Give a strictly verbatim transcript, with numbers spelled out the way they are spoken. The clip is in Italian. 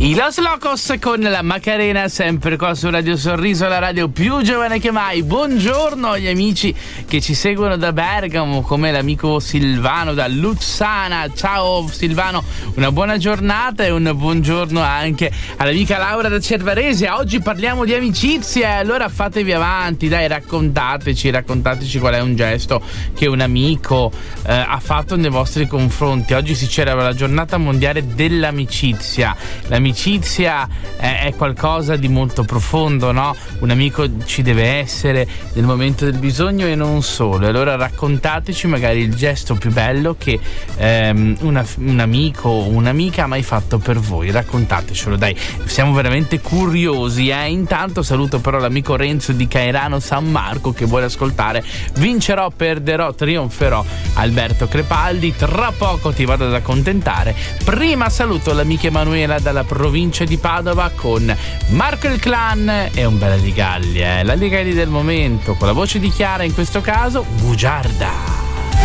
I Los Locos con la Macarena, sempre qua su Radio Sorriso, la radio più giovane che mai. Buongiorno agli amici che ci seguono da Bergamo, come l'amico Silvano da Luzzana. Ciao Silvano, una buona giornata e un buongiorno anche all'amica Laura da Cervarese. Oggi parliamo di amicizia, allora fatevi avanti, dai, raccontateci, raccontateci qual è un gesto che un amico eh, ha fatto nei vostri confronti. Oggi si celebra la giornata mondiale dell'amicizia. L'amicizia è, è qualcosa di molto profondo, no? Un amico ci deve essere nel momento del bisogno e non solo. Allora raccontateci magari il gesto più bello che ehm, una, un amico o un'amica ha mai fatto per voi. Raccontatecelo, dai, siamo veramente curiosi, eh? Intanto saluto però l'amico Renzo di Cairano San Marco che vuole ascoltare Vincerò, perderò, trionferò, Alberto Crepaldi. Tra poco ti vado ad accontentare. Prima saluto l'amica Emanuela dalla provincia di Padova con Marco il Clan e un bella di Galli, eh? La Ligali del momento, con la voce di Chiara in questo caso, Bugiarda.